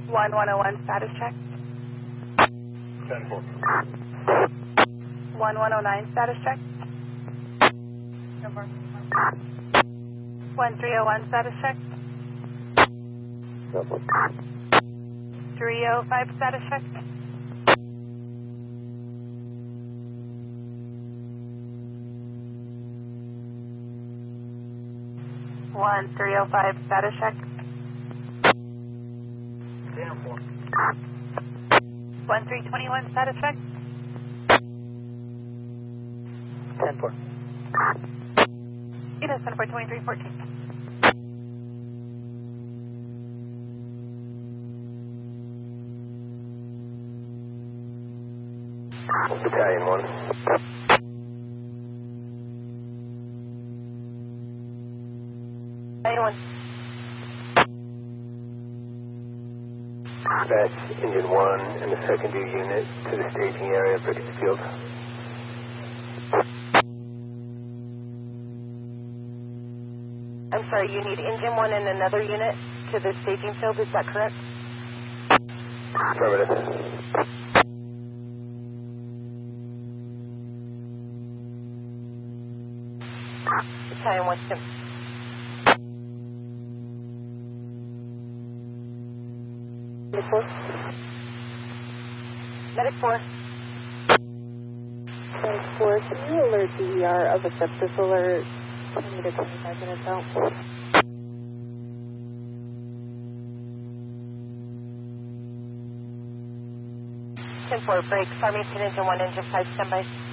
1101 status check. 10-4. 1109 status check. 1301 status check. 305 status check. 1305 status check. 10-4. 1321 status check. 10-4. Unit Center for 2314. Battalion 1. Anyone? Dispatch Engine 1 and the secondary unit to the staging area of Brickensfield. I'm sorry, you need engine 1 and another unit to the staging field, is that correct? Affirmative. Battalion 1, Sim. Medic 4. Medic 4. Medic 4, can you alert DER of a sepsis alert 20 to 25 minutes out? 10-4, break. Farmington engine 1, engine 5, standby.